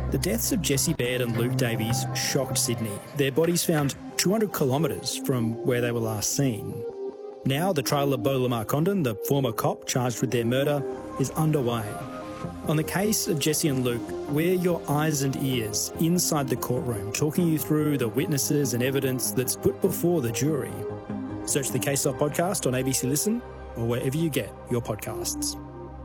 The deaths of Jessie Baird and Luke Davies shocked Sydney. Their bodies found 200 kilometres from where they were last seen. Now the trial of Beau Lamar Condon, the former cop charged with their murder, is underway. On the case of Jessie and Luke, we're your eyes and ears inside the courtroom, talking you through the witnesses and evidence that's put before the jury. Search the Case Off podcast on ABC Listen or wherever you get your podcasts.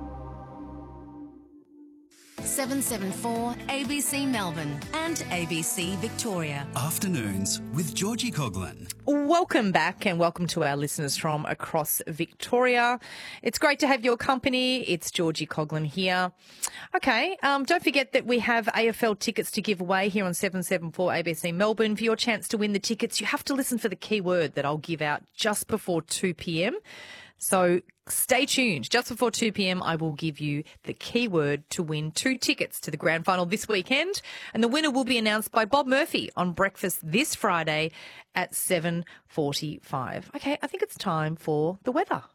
774 ABC Melbourne and ABC Victoria. Afternoons with Georgie Coughlin. Welcome back and welcome to our listeners from across Victoria. It's great to have your company. It's Georgie Coughlin here. Okay, don't forget that we have AFL tickets to give away here on 774 ABC Melbourne. For your chance to win the tickets, you have to listen for the keyword that I'll give out just before 2 p.m. So stay tuned. Just before 2 p.m, I will give you the keyword to win 2 tickets to the grand final this weekend. And the winner will be announced by Bob Murphy on breakfast this Friday at 7:45. Okay, I think it's time for the weather.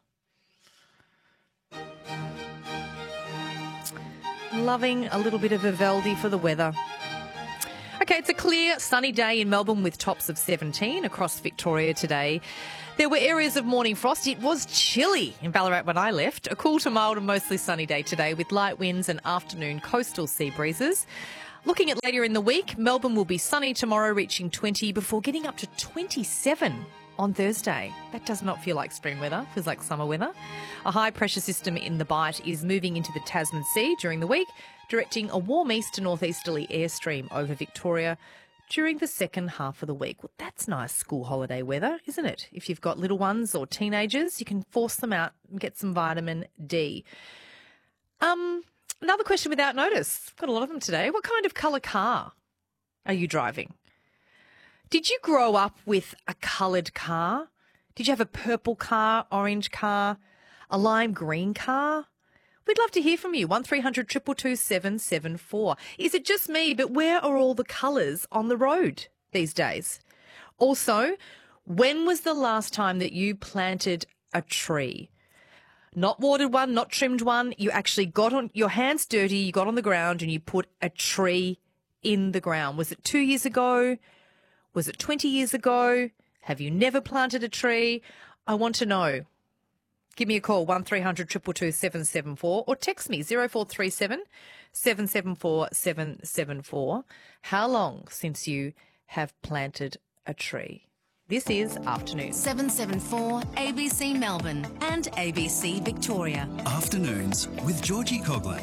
Loving a little bit of Vivaldi for the weather. Okay, it's a clear, sunny day in Melbourne with tops of 17 across Victoria today. There were areas of morning frost. It was chilly in Ballarat when I left. A cool to mild and mostly sunny day today with light winds and afternoon coastal sea breezes. Looking at later in the week, Melbourne will be sunny tomorrow, reaching 20 before getting up to 27 on Thursday. That does not feel like spring weather, feels like summer weather. A high pressure system in the Bight is moving into the Tasman Sea during the week, directing a warm east to northeasterly airstream over Victoria during the second half of the week. Well, that's nice school holiday weather, isn't it? If you've got little ones or teenagers, you can force them out and get some vitamin D. Another question without notice. Got a lot of them today. What kind of colour car are you driving? Did you grow up with a coloured car? Did you have a purple car, orange car, a lime green car? We'd love to hear from you. 1300 222 774. Is it just me, but where are all the colours on the road these days? Also, when was the last time that you planted a tree? Not watered one, not trimmed one. You actually got on your hands dirty, you got on the ground and you put a tree in the ground. Was it 2 years ago? Was it 20 years ago? Have you never planted a tree? I want to know. Give me a call, 1300 222 774 or text me 0437 774 774. How long since you have planted a tree? This is Afternoons. 774 ABC Melbourne and ABC Victoria. Afternoons with Georgie Coughlin.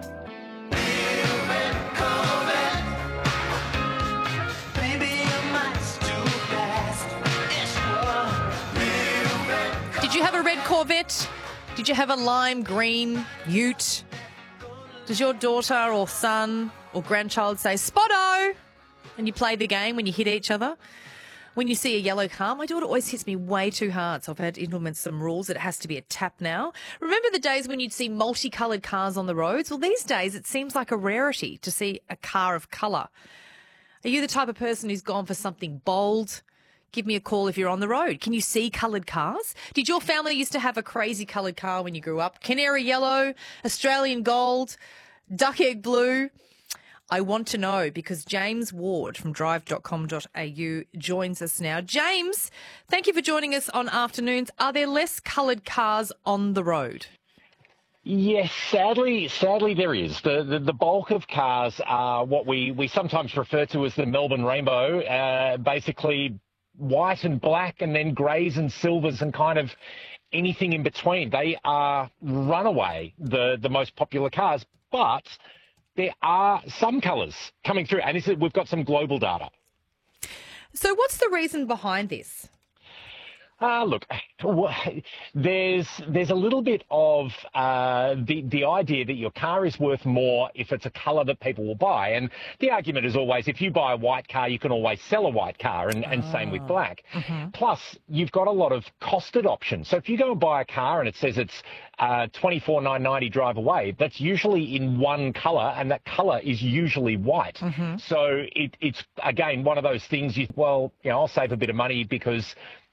Did you have a red Corvette? Did you have a lime green ute? Does your daughter or son or grandchild say, Spotto? And you play the game when you hit each other? When you see a yellow car, my daughter always hits me way too hard, so I've had to implement some rules. It has to be a tap now. Remember the days when you'd see multicoloured cars on the roads? Well, these days it seems like a rarity to see a car of colour. Are you the type of person who's gone for something bold? Give me a call if you're on the road. Can you see coloured cars? Did your family used to have a crazy coloured car when you grew up? Canary yellow, Australian gold, duck egg blue? I want to know because James Ward from drive.com.au joins us now. James, thank you for joining us on Afternoons. Are there less coloured cars on the road? Yes, sadly there is. The bulk of cars are what we sometimes refer to as the Melbourne Rainbow, basically white and black and then greys and silvers and kind of anything in between. They are runaway, the most popular cars, but there are some colours coming through, and we've got some global data. So what's the reason behind this? Look, there's a little bit of the idea that your car is worth more if it's a colour that people will buy. And the argument is always, if you buy a white car, you can always sell a white car, and same with black. Mm-hmm. Plus, you've got a lot of costed options. So if you go and buy a car and it says it's $24,990 drive away, that's usually in one colour, and that colour is usually white. Mm-hmm. So it's, again, one of those things, I'll save a bit of money because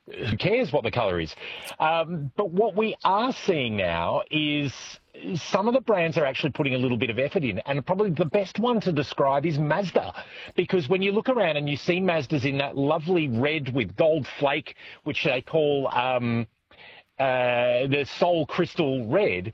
who cares what the colour is? But what we are seeing now is some of the brands are actually putting a little bit of effort in, and probably the best one to describe is Mazda, because when you look around and you see Mazdas in that lovely red with gold flake, which they call the Soul Crystal Red.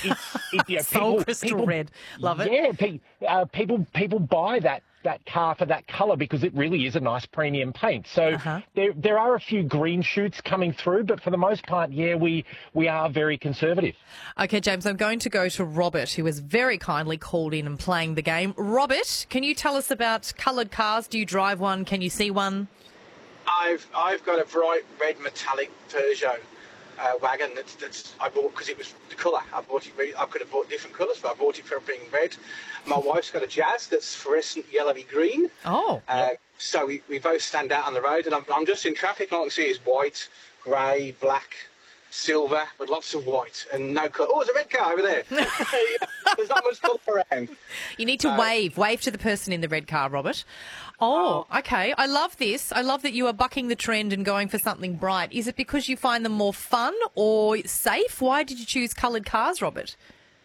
Soul Crystal Red, love it. Yeah, people buy that car for that colour because it really is a nice premium paint. So there are a few green shoots coming through, but for the most part, yeah, we are very conservative. Okay, James, I'm going to go to Robert, who has very kindly called in and playing the game. Robert, can you tell us about coloured cars? Do you drive one? Can you see one? I've got a bright red metallic Peugeot wagon that's I bought because it was the colour. I could have bought different colours, but I bought it for being red. My wife's got a Jazz that's fluorescent yellowy green. Oh. So we both stand out on the road, and I'm just in traffic, and all I can see is white, grey, black, silver, but lots of white and no colour. Oh, there's a red car over there. There's not much colour around. You need to wave to the person in the red car, Robert. Oh, okay. I love this. I love that you are bucking the trend and going for something bright. Is it because you find them more fun or safe? Why did you choose coloured cars, Robert?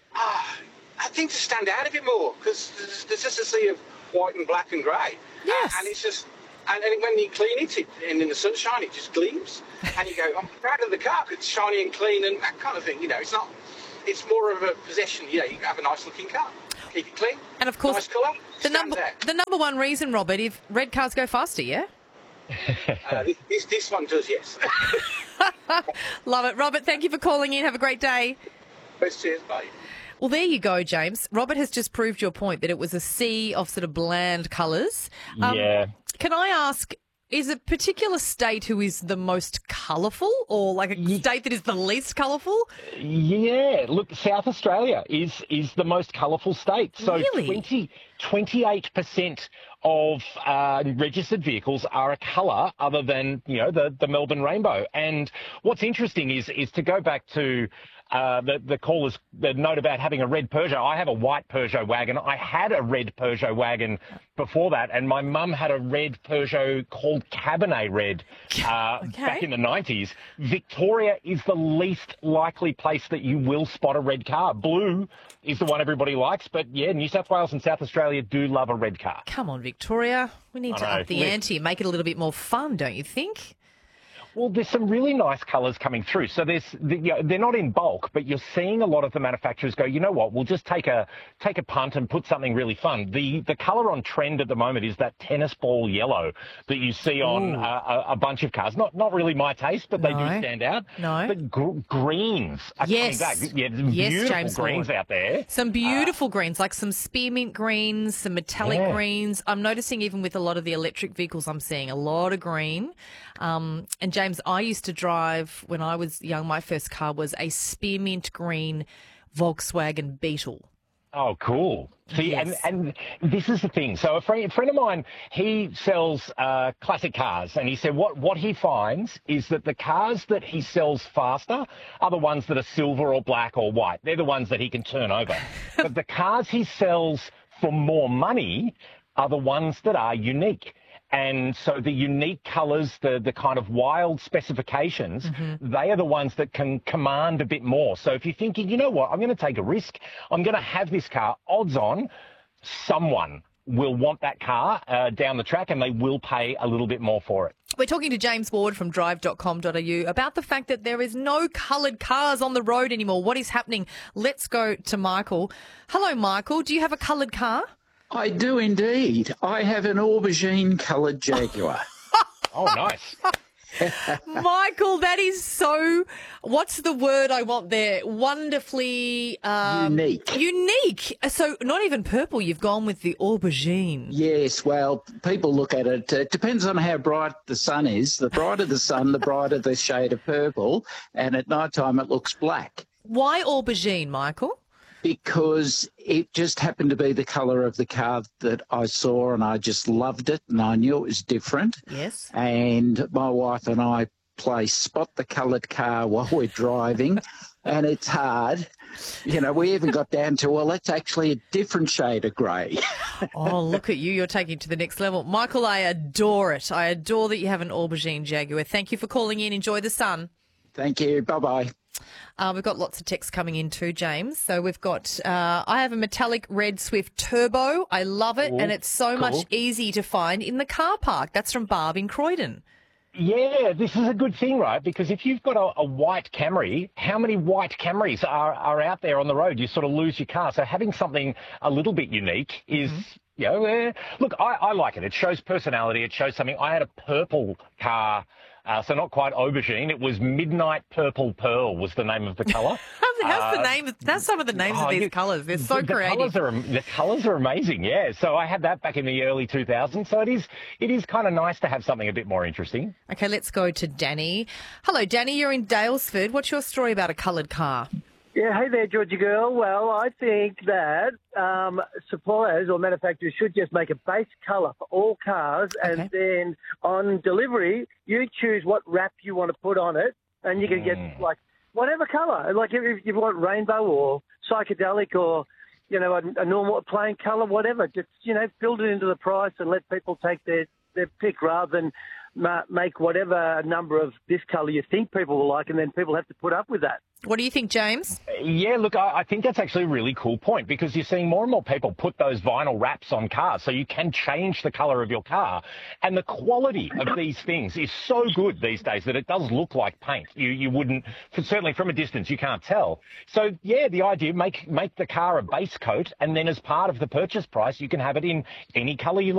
I think to stand out a bit more, because there's just a sea of white and black and grey. Yes. And it's just... And when you clean it, and in the sunshine, it just gleams. And you go, I'm proud of the car because it's shiny and clean and that kind of thing. You know, it's not... It's more of a possession. You know, you have a nice-looking car. Keep it clean. And, of course, nice colour. the number one reason, Robert, if red cars go faster, yeah? This one does, yes. Love it. Robert, thank you for calling in. Have a great day. Cheers, bye. Well, there you go, James. Robert has just proved your point that it was a sea of sort of bland colours. Yeah. Can I ask, is a particular state who is the most colourful, or like a state that is the least colourful? Yeah, look, South Australia is the most colourful state. So really? 28% of registered vehicles are a colour other than, you know, the Melbourne rainbow. And what's interesting is to go back to the caller's note about having a red Peugeot. I have a white Peugeot wagon. I had a red Peugeot wagon before that, and my mum had a red Peugeot called Cabernet Red back in the 90s. Victoria is the least likely place that you will spot a red car. Blue is the one everybody likes, but yeah, New South Wales and South Australia do love a red car. Come on, Victoria. We need to up the ante and make it a little bit more fun, don't you think? Well, there's some really nice colours coming through. So they're not in bulk, but you're seeing a lot of the manufacturers go, you know what, we'll just take a punt and put something really fun. The colour on trend at the moment is that tennis ball yellow that you see on a bunch of cars. Not really my taste, but they do stand out. No. But greens are coming back. Yeah, there's beautiful James greens Ward. out there. Some beautiful greens, like some spearmint greens, some metallic greens. I'm noticing even with a lot of the electric vehicles, I'm seeing a lot of green. And James, I used to drive, when I was young, my first car was a spearmint green Volkswagen Beetle. Oh, cool. See, Yes. and this is the thing. So a friend of mine, he sells classic cars, and he said what he finds is that the cars that he sells faster are the ones that are silver or black or white. They're the ones that he can turn over. But the cars he sells for more money are the ones that are unique. And so the unique colours, the kind of wild specifications, they are the ones that can command a bit more. So if you're thinking, you know what, I'm going to take a risk, I'm going to have this car, odds on someone will want that car down the track and they will pay a little bit more for it. We're talking to James Ward from drive.com.au about the fact that there is no coloured cars on the road anymore. What is happening? Let's go to Michael. Hello, Michael. Do you have a coloured car? I do indeed. I have an aubergine-coloured Jaguar. Oh, nice. Michael, that is so, what's the word I want there? Wonderfully... Unique. Unique. So not even purple, you've gone with the aubergine. Yes, well, people look at it. It depends on how bright the sun is. The brighter the sun, the brighter the shade of purple. And at night time, it looks black. Why aubergine, Michael? Because it just happened to be the colour of the car that I saw, and I just loved it, and I knew it was different. Yes. And my wife and I play spot the coloured car while we're driving, and it's hard. You know, we even got down to, well, that's actually a different shade of grey. Oh, look at you. You're taking it to the next level. Michael, I adore it. I adore that you have an aubergine Jaguar. Thank you for calling in. Enjoy the sun. Thank you. Bye-bye. We've got lots of texts coming in too, James. So we've got, I have a metallic red Swift Turbo. I love it. And it's so much easy to find in the car park. That's from Barb in Croydon. Yeah, this is a good thing, right? Because if you've got a white Camry, how many white Camrys are out there on the road? You sort of lose your car. So having something a little bit unique is, look, I like it. It shows personality. It shows something. I had a purple car. So not quite aubergine. It was Midnight Purple Pearl was the name of the colour. How's the name? That's some of the names of these colours. They're so creative. The colours are amazing, yeah. So I had that back in the early 2000s. So it is kind of nice to have something a bit more interesting. Okay, let's go to Danny. Hello, Danny. You're in Daylesford. What's your story about a coloured car? Yeah, hey there, Georgie girl. Well, I think that suppliers or manufacturers should just make a base colour for all cars, and then on delivery, you choose what wrap you want to put on it, and you can get like whatever colour. Like if you want rainbow or psychedelic or a normal plain colour, whatever. Just build it into the price and let people take their pick rather than make whatever number of this colour you think people will like, and then people have to put up with that. What do you think, James? Yeah, look, I think that's actually a really cool point because you're seeing more and more people put those vinyl wraps on cars so you can change the colour of your car. And the quality of these things is so good these days that it does look like paint. You wouldn't, certainly from a distance, you can't tell. So, yeah, the idea, make the car a base coat, and then as part of the purchase price, you can have it in any colour you like.